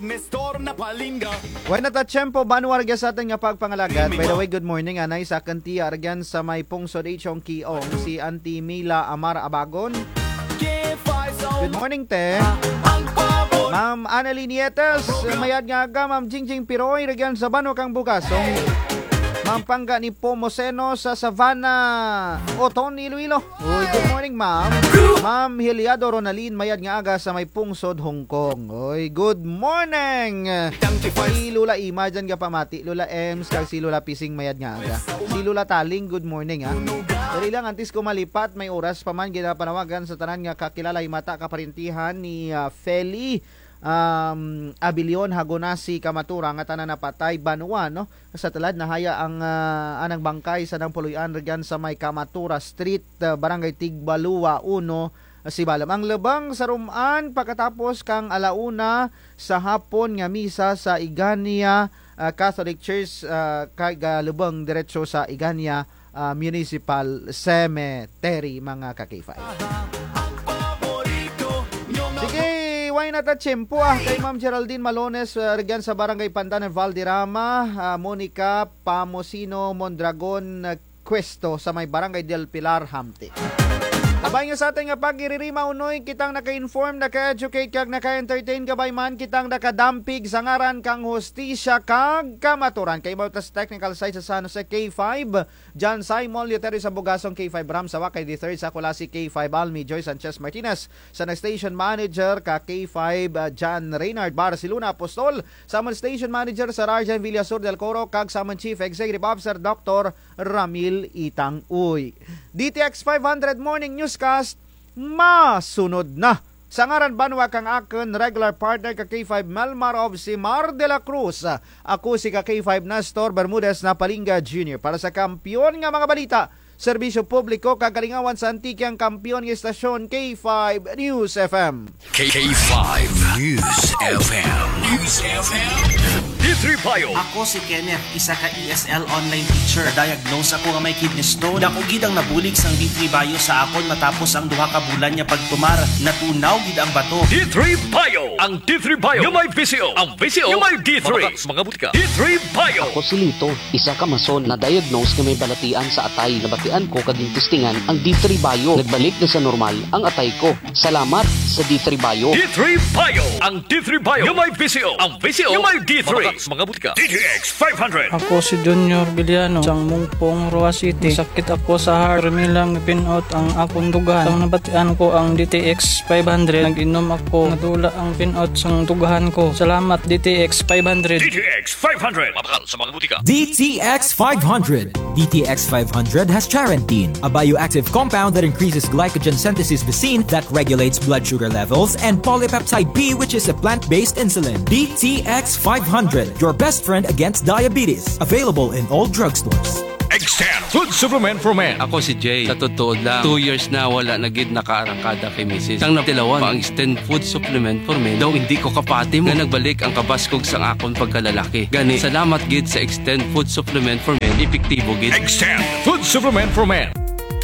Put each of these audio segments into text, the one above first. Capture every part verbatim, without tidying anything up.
Nestor na palinga. Why not at tiyempo, banuar sa atin nga pagpangalagad. By the way, good morning, anay sa kantiya argan sa may pungsod H.Ong Kiong, si Auntie Mila Amar Abagon. Good morning, te. Ma'am Annalyn Nietes, mayad nga aga, Ma'am Jingjing Piroy, regyan sa bano kang bukasong. Ma'am Pangga ni Pomoseno sa Savannah, Oton, Iloilo. Uy, good morning, ma'am. Ma'am Hiliado Ronalyn, mayad nga aga sa may pungsod, Hong Kong. Uy, good morning. Si Lula Ima, dyan ka pamati. Lula Ems, kag si Lula Pising, mayad nga aga. Si Lula Taling, good morning, ha. Dali lang, antis ko malipat, may oras pa man, ginapanawagan sa tanan nga kakilala mata kaparintihan ni uh, Feli um, Abilion Hagonasi Kamatura nga tanan napatay Banua, no? Sa talad nahaya ang uh, anang bangkay sa nang puluyan regyan sa may Kamatura Street, uh, Barangay Tigbalua uno, si Balam. Ang lebang sa rumaan pagkatapos kang alauna sa hapon nga misa sa Igania uh, Catholic Church, uh, kay galubang diretso sa Igania uh, Municipal Cemetery, mga ka-K five. Sige, why not at tiyempo ah, kay Ma'am Geraldine Malones, uh, regyan sa Barangay Pandan, Valderrama, uh, Monica Pamosino Mondragon uh, Cuesto sa may Barangay del Pilar, Hamti. Abay nga sa ating nga pag-iririma unoy, kitang naka-inform, naka-educate kag naka-entertain kabay man, kitang nakadampig sa ngaran kang hostisya kag kamaturan. Kay Bautas Technical Site sa San Jose K five, John Simon Liotero sa Bugasong K five Ram, sa Wakay the third sa Kulasi K five Almi Joy Sanchez Martinez, sa Station Manager ka K five uh, John Reynard Barcelona Apostol, sa Station Manager sa Rajan Villasur del Coro kag sa Chief Executive Officer Doctor Ramil Itang Uy. D T X five hundred Morning Newscast masunod na. Sa ngaran banwa kang akin regular partner ka K five Melmar of si Mar de la Cruz. Ako si ka K five Nestor Bermudez na Palinga Junior Para sa kampiyon nga mga balita, serbisyo publiko kagalingawan sa antikyang kampiyon ng estasyon K five News F M. K five News F M. News F M. D three Bio. Ako si Kenneth, isa ka E S L online teacher. Diagnose ako nga may kidney stone. Dako gid ang nabulig sang D three Bio sa akon matapos ang duha ka bulan niya pagtumar. Natunaw gid ang bato. D three Bio. Ang D three Bio. Yung may V C O. Ang V C O. Yung may D three. Mga butika. D three Bio. Ako si Lito, isa ka mason na diagnose nga may balatian sa atay. Nabatian ko kaging testingan ang D three Bio. Nagbalik na sa normal ang atay ko. Salamat sa D three Bio. D three Bio. Ang D three Bio. Yung may V C O. Ang V C O. Yung may D three. Mga butika. D T X five hundred. Ako si Junior Biliano, isang mungpong Roa City. Sakit ako sa heart. Ramilang pinout ang akong dugahan. Ang nabatian ko ang D T X five hundred. Nag-inom ako. Nadula ang pinout sang dugahan ko. Salamat D T X five hundred. D T X five hundred. Mabakal sa mga butika. D T X five hundred. D T X five hundred has Charantine, a bioactive compound that increases glycogen synthesis Vicine that regulates blood sugar levels, and polypeptide B, which is a plant-based insulin. D T X five hundred, your best friend against diabetes. Available in all drugstores. Extend Food Supplement for Men. Ako si Jay. Sa totoo lang, two years na wala na gid nakaarangkada kay missus. Sang natilawan pa ang Extend Food Supplement for Men. Daw hindi ko kapati mo na nagbalik ang kabaskog sang akon pagkalalaki. Gani, salamat gid sa Extend Food Supplement for Men. Epektibo gid. Extend Food Supplement for Men.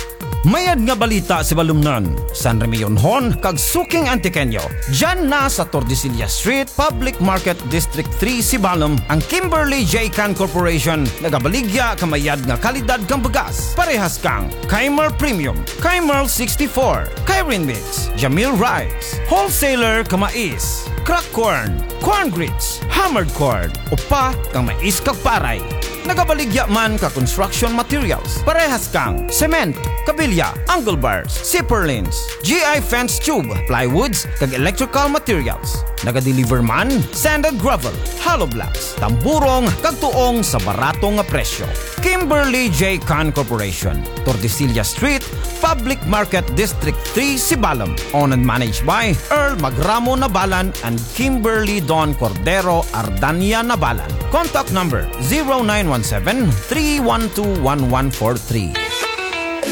Mayad nga balita si Balumnan, San Remillonhon, kag Suking Antiqueño. Diyan na sa Tordesillas Street, Public Market District three, Sibalom, ang Kimberly J. Can Corporation. Nagabaligya kamayad nga kalidad kang bagas. Parehas kang Kaimer Premium, Kaimer sixty-four, Kairin Mix, Jamil Rice, Wholesaler Kamais, Crack Corn, Corn Grits, Hammered Corn, upa kang mais kag paray. Nagabaligya man ka construction materials. Parehas kang cement, kabilya, angle bars, zipper lines, G I fence tube, plywoods, kag electrical materials. Nagadeliver man sand and gravel, hollow blocks, tamburong, kag tuong sa barato nga presyo. Kimberly J. Can Corporation, Tordesillas Street, Public Market District three, Sibalom. Owned and managed by Earl Magramo Nabalan and Kimberly Don Cordero Ardania Nabalan. Contact number zero nine one seven, three one two, one one four three.